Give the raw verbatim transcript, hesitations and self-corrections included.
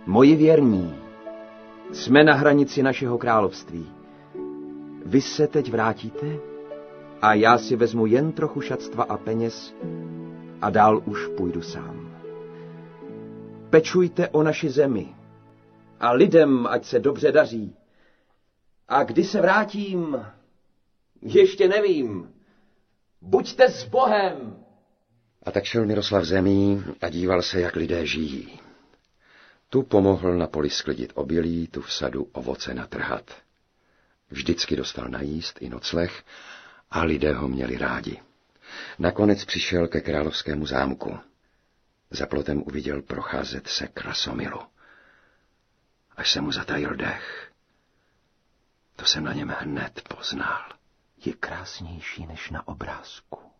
Moji věrní, jsme na hranici našeho království. Vy se teď vrátíte a já si vezmu jen trochu šatstva a peněz a dál už půjdu sám. Pečujte o naši zemi a lidem, ať se dobře daří. A kdy se vrátím, ještě nevím. Buďte s Bohem! A tak šel Miroslav zemí a díval se, jak lidé žijí. Tu pomohl na poli sklidit obilí, tu v sadu ovoce natrhat. Vždycky dostal najíst i nocleh a lidé ho měli rádi. Nakonec přišel ke královskému zámku. Za plotem uviděl procházet se Krasomilu. Až se mu zatajil dech. To jsem na něm hned poznal. Je krásnější než na obrázku.